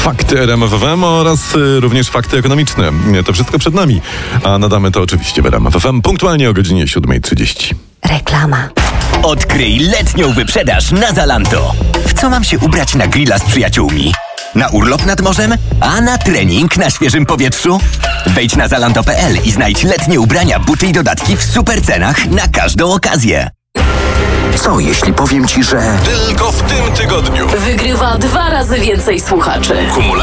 Fakty RMF FM oraz również fakty ekonomiczne. To wszystko przed nami. A nadamy to oczywiście w RMF FM punktualnie o godzinie 7:30. Reklama. Odkryj letnią wyprzedaż na Zalando. W co mam się ubrać na grilla z przyjaciółmi? Na urlop nad morzem? A na trening na świeżym powietrzu? Wejdź na zalando.pl i znajdź letnie ubrania, buty i dodatki w super cenach na każdą okazję. Co jeśli powiem ci, że... Tylko w tym tygodniu Wygrywa 2 razy więcej słuchaczy.